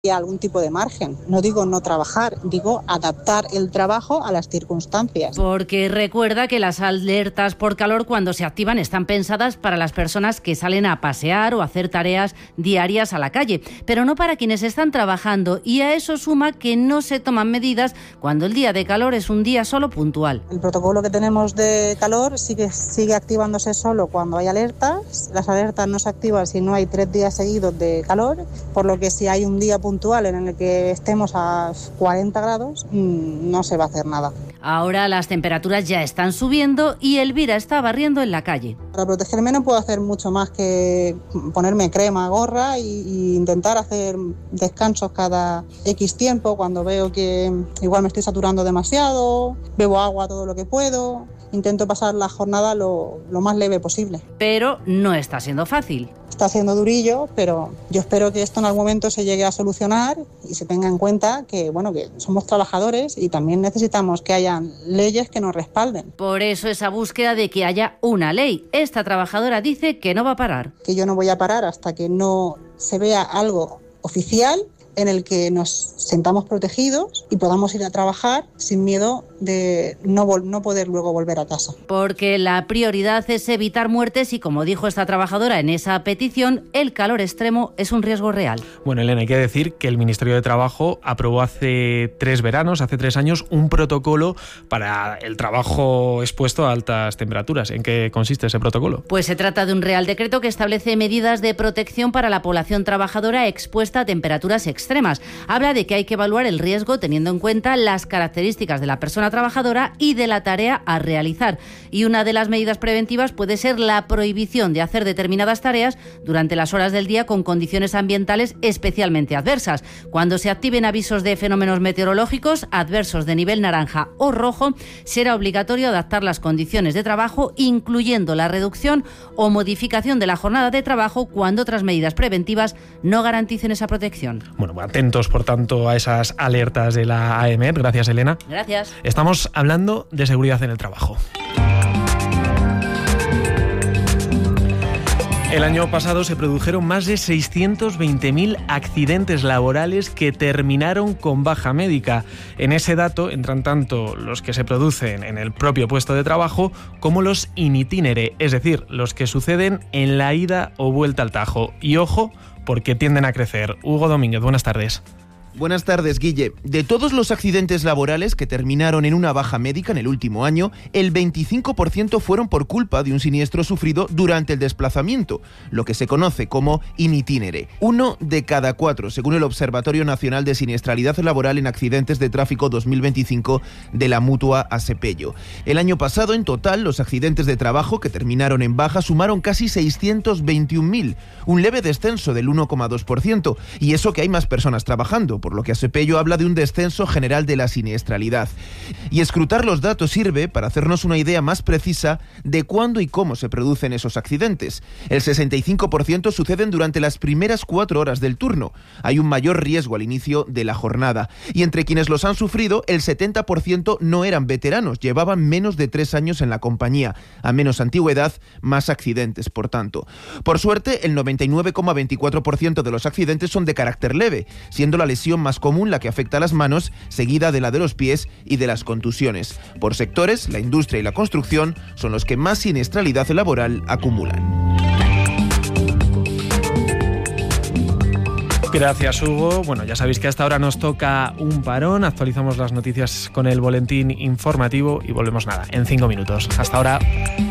algún tipo de margen. No digo no trabajar, digo adaptar el trabajo a las circunstancias. Porque recuerda que las alertas por calor, cuando se activan, están pensadas para las personas que salen a pasear o hacer tareas diarias a la calle, pero no para quienes están trabajando, y a eso suma que no se toman medidas cuando el día de calor es un día solo puntual. El protocolo que tenemos de calor sigue activándose solo cuando hay alertas. Las alertas no se activan si no hay 3 días seguidos de calor, por lo que si hay un día puntual en el que estemos a 40 grados, no se va a hacer nada. Ahora las temperaturas ya están subiendo y Elvira está barriendo en la calle. Para protegerme no puedo hacer mucho más que ponerme crema, gorra y intentar hacer descansos cada X tiempo cuando veo que igual me estoy saturando demasiado, bebo agua todo lo que puedo. Intento pasar la jornada lo más leve posible. Pero no está siendo fácil. Está siendo durillo, pero yo espero que esto en algún momento se llegue a solucionar y se tenga en cuenta que somos trabajadores y también necesitamos que hayan leyes que nos respalden. Por eso esa búsqueda de que haya una ley. Esta trabajadora dice que no va a parar. Que yo no voy a parar hasta que no se vea algo oficial en el que nos sentamos protegidos y podamos ir a trabajar sin miedo de no poder luego volver a casa. Porque la prioridad es evitar muertes y, como dijo esta trabajadora en esa petición, el calor extremo es un riesgo real. Bueno, Elena, hay que decir que el Ministerio de Trabajo aprobó hace 3 años, un protocolo para el trabajo expuesto a altas temperaturas. ¿En qué consiste ese protocolo? Pues se trata de un Real Decreto que establece medidas de protección para la población trabajadora expuesta a temperaturas extremas. Habla de que hay que evaluar el riesgo teniendo en cuenta las características de la persona trabajadora y de la tarea a realizar. Y una de las medidas preventivas puede ser la prohibición de hacer determinadas tareas durante las horas del día con condiciones ambientales especialmente adversas. Cuando se activen avisos de fenómenos meteorológicos adversos de nivel naranja o rojo, será obligatorio adaptar las condiciones de trabajo, incluyendo la reducción o modificación de la jornada de trabajo cuando otras medidas preventivas no garanticen esa protección. Bueno, atentos, por tanto, a esas alertas de la AEMET. Gracias, Elena. Gracias. Estamos hablando de seguridad en el trabajo. El año pasado se produjeron más de 620.000 accidentes laborales que terminaron con baja médica. En ese dato entran tanto los que se producen en el propio puesto de trabajo como los in itinere, es decir, los que suceden en la ida o vuelta al Tajo. Y ojo, porque tienden a crecer. Hugo Domínguez, buenas tardes. Buenas tardes, Guille. De todos los accidentes laborales que terminaron en una baja médica en el último año, el 25% fueron por culpa de un siniestro sufrido durante el desplazamiento, lo que se conoce como in itinere. 1 de cada 4, según el Observatorio Nacional de Siniestralidad Laboral en Accidentes de Tráfico 2025 de la Mutua Asepello. El año pasado, en total, los accidentes de trabajo que terminaron en baja sumaron casi 621.000, un leve descenso del 1,2%, y eso que hay más personas trabajando, por lo que Asepello habla de un descenso general de la siniestralidad. Y escrutar los datos sirve para hacernos una idea más precisa de cuándo y cómo se producen esos accidentes. El 65% suceden durante las primeras 4 horas del turno. Hay un mayor riesgo al inicio de la jornada. Y entre quienes los han sufrido, el 70% no eran veteranos, llevaban menos de 3 años en la compañía. A menos antigüedad, más accidentes, por tanto. Por suerte, el 99,24% de los accidentes son de carácter leve, siendo la lesión más común la que afecta a las manos, seguida de la de los pies y de las contusiones. Por sectores, la industria y la construcción son los que más siniestralidad laboral acumulan. Gracias, Hugo. Bueno, ya sabéis que hasta ahora nos toca un parón. Actualizamos las noticias con el boletín informativo y volvemos en 5 minutos. Hasta ahora.